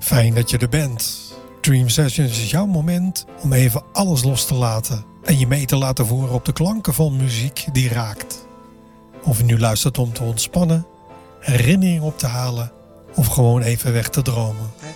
Fijn dat je er bent. Dream Sessions is jouw moment om even alles los te laten en je mee te laten voeren op de klanken van muziek die raakt. Of je nu luistert om te ontspannen, herinneringen op te halen of gewoon even weg te dromen.